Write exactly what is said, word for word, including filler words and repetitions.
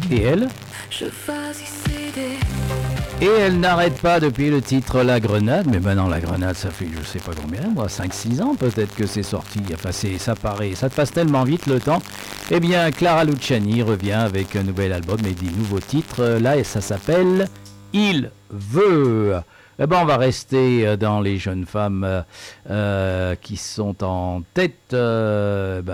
Et elle Je choisissais des... Et elle n'arrête pas depuis le titre La Grenade. Mais maintenant La Grenade, ça fait je sais pas combien, moi, cinq six ans peut-être que c'est sorti. Enfin, c'est, ça paraît, ça te passe tellement vite le temps. Eh bien, Clara Luciani revient avec un nouvel album et des nouveaux titres. Là, et ça s'appelle Il veut. Eh ben, on va rester dans les jeunes femmes euh, qui sont en tête. Euh, ben,